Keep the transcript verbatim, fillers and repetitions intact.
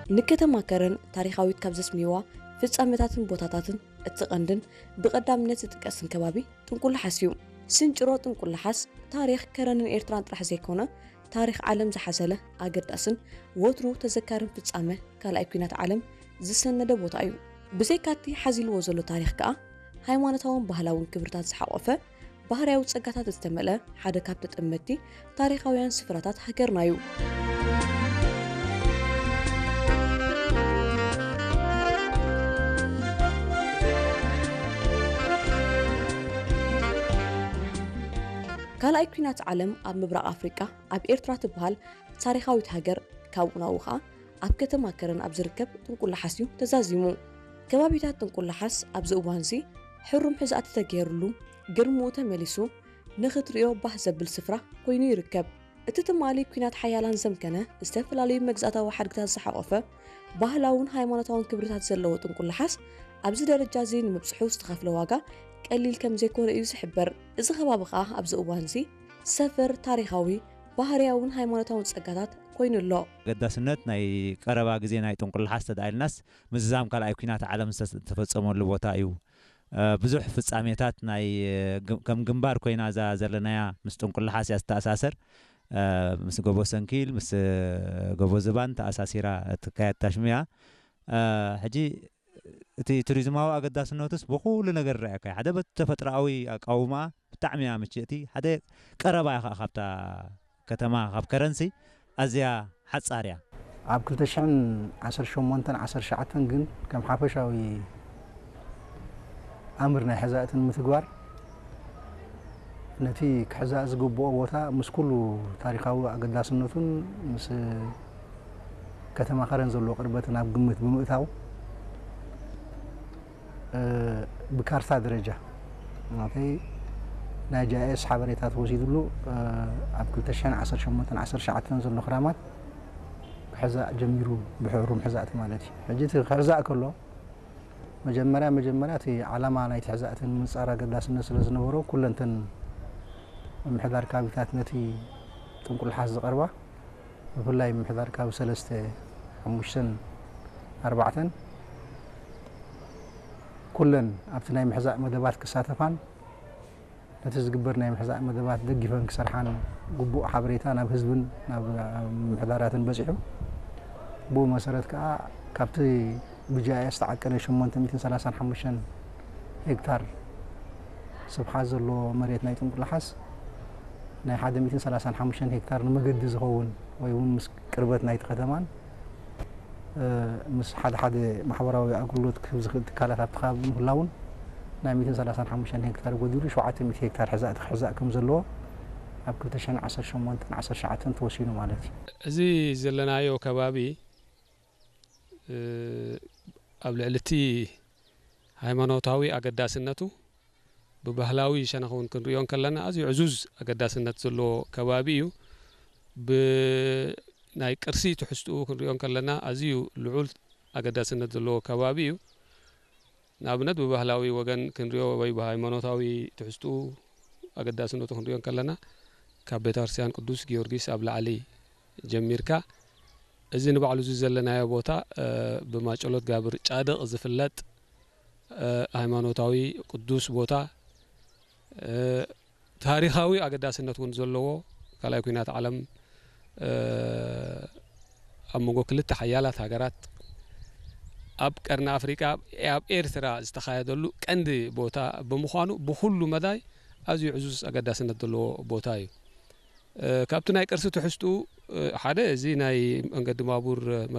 ንከተማ ከረን ታሪኻዊት ካብ ዘስሚዋ ፍጻመታትን ቦታታትን እትቐንድን ብቐዳምነት ዝጥቀስን ከባቢ ጥንቁልሓስ እዩ ስንጭሮ ጥንቁልሓስ ታሪኽ ከረንን ኤርትራን ጥራሕ ዘይኮነ ታሪኽ ዓለም ዝሓሰለ ኣገዳስን ወትሩ ተዘካርን ፍጻመ ካልኣይ ኩናት ዓለም ዝሰነደ ቦታ እዩ ብዘይካቲ ሓዚልዎ ዘሎ ታሪኽ ከዓ ሃይማኖታውን ባህላውን ክብርታት ዝሓቆፈ ባህርያዊ ጸጋታት ዝተመልአ ሓደ ካብ ተጠመቲ ታሪኻውያን ስፍራታት ሃገርና እዩ ካልኣይ ኩናት ዓለም ኣብ ምብራቕ ኣፍሪቃ ኣብ ኤርትራ ትበሃል ታሪኻዊት ሃገር ካብኡ ናብኡ ከዓ ኣብ ከተማ ከረን ኣብ ዝርከብ ጥንቁልሓስ እዩ ተዛዚሙ ከባቢታት ጥንቁልሓስ ኣብዚ እዋን እዚ ሕሩም ሕዛእቲ ተገይሩሉ ግርምኡ ተመሊሱ ንኽትሪኦ ባህ ዘብል ስፍራ ኮይኑ ይርከብ እቲ ትማሊ ኩናት ሓያላን ዘምከነ ዝተፈላለዩ መግዛእታዊ ሓድግታት ዝሓቆፈ ባህላውን ሃይማኖታውን ክብርታት ዘለዎ ጥንቁልሓስ ኣብዚ ደረጃ እዚ ንምብፅሑ ዝተኸፍለ ዋጋ ቀሊል ከም ዘይኮነ እዩ ዝሕበር እዚ ከባቢ ከዓ ኣብዚ እዋን እዚ ሰፈር ታሪኻዊ ባህርያውን ሃይማኖታውን ጸጋታት ኮይኑ ኣሎ ገዳስነት ናይ ቀረባ ግዜ ናይ ጥንቁልሓስ ተዳኢልናስ ምዛም ካልኣይ ኩናት ዓለም ዝተፈጸመሉ ቦታ እዩ ብዙሕ ፍጻሜታት ናይ ከም ግንባር ኮይና ዛ ዘለናያ ምስ ጥንቁልሓስ ያስተኣሳሰር ምስ ጎቦ ሰንኪል ምስ ጎቦ ዝባን ተኣሳሲራ እትካየድ ታሽሚያ ሕጂ እቲ ቱሪዝማዊ ኣገዳስነቱስ ብኩሉ ነገር ረኣካ ሓደ ተፈጥሮኣዊ ኣቃውማ ብጣዕሚ ምችእቲ ሓደ ቀረባ ኢኻ ካብታ ከተማ ካብ ከረንሲ ኣዝያ ሓጻርያ ኣብ ክልተ ሽሕን ዓሰርተ ሸሞንተን ዓሰርተ ትሽዓተን ግን ከም ሓፈሻዊ ኣምር ናይ ሕዛእትን ምትግባር ነቲ ክሕዛእ ዝግብኦ ቦታ ምስ ኩሉ ታሪኻዊ ኣገዳስነቱን ምስ ከተማ ከረን ዘለዎ ቅርበትን ኣብ ግምት ብምእታው ብካርታ ደረጃ ማለት ናይ ጃኤስ ሓበሬታት ወሲድሉ ኣብ ክልተ ሽሕን ዓሰርተ ሸሞንተን ዓሰርተ ትሽዓተን ዘሎ ክራማት ክሕዛእ ጀሚሩ ብሕሩም ሕዛእቲ ማለት እዩ ሕጂ እቲ ክሕዛእ ከሎ መጀመርያ መጀመርያ እቲ ዓላማ ናይቲ ሕዛእትን ምንጻር ኣገዳስነት ስለ ዝነበሮ ኩለንተን ምሕዳር ካቢታት ነቲ ጥንቁልሓስ ዝቐርባ ብፍላይ ምሕዳር ካብ ሰለስተ ሓሙሽተን ኣርባዕተን ኩለን ኣብቲ ናይ ምሕዛእ መደባት ክሳተፋን ነቲ ዝግበር ናይ ምሕዛእ መደባት ደጊፈን ክሰርሓን ግቡእ ሓበሬታ ናብ ህዝብን ናብ ምሕዳራትን በፂሑ ብኡ መሰረት ከዓ ካብቲ ብጃኤስ ተዓቀነ ሸሞንተ ሚእትን ሰላሳን ሓሙሽተን ሄክታር ስፍሓት ዘለዎ መሬት ናይ ጥንቁልሓስ ናይ ሓደ ሚእትን ሰላሳን ሓሙሽተን ሄክታር ንመገዲ ዝኸውን ወይ እውን ምስ ቅርበት ናይቲ ከተማን ምስ ሓደ ሓደ ማሕበራዊ ኣገልግሎት ክህብ ዝኽእል ትካላት ኣብቲ ከባቢ ምህላውን ናይ ሚእትን ሰላሳን ሓሙሽተን ሄክታር ጎዲሉ ሸውዓተ ሚእቲ ሄክታር ሕዛእቲ ክሕዛእ ከም ዘለዎ ኣብ ክልተ ሽሕን ዓሰርተ ሸሞንተን ዓሰርተ ትሽዓተን ተወሲኑ ማለት እዩ እዚ ዘለናዮ ከባቢ ኣብ ልዕሊ እቲ ሃይማኖታዊ ኣገዳስነቱ ብባህላዊ ሸነኽ እውን ክንሪኦ ከለና ኣዝዩ ዕዙዝ ኣገዳስነት ዘለዎ ከባቢ እዩ ብናይ ቅርሲ ትሕዝትኡ ክንሪኦ ከለና ኣዝዩ ልዑል ኣገዳስነት ዘለዎ ከባቢ እዩ ንኣብነት ብባህላዊ ወገን ክንሪኦ ወይ ብሃይማኖታዊ ትሕዝትኡ ኣገዳስነቱ ክንሪኦ ከለና ካብ ቤተክርስትያን ቅዱስ ጊዮርጊስ ኣብ ላዕሊ ጀሚርካ እዚ ንባዕሉ ዘለናዮ ቦታ ብማጨሎት ጋብር ጫድቕ ዝፍለጥ ሃይማኖታዊ ቅዱስ ቦታ ታሪኻዊ ኣገዳስነት እውን ዘለዎ ካልኣይ ኩናት ዓለም ኣብ መንጎ ክልተ ሓያላት ሃገራት ኣብ ቀርኒ ኣፍሪቃ ኣብ ኤርትራ ዝተኻየደሉ ቀንዲ ቦታ ብምዃኑ ብኩሉ መዳይ ኣዝዩ ዕዙዝ ኣገዳስነት ዘለዎ ቦታ እዩ ካብቲ ናይ ቅርሲ ትሕዝትኡ ሓደ እዚ ናይ መንገዲ ባቡር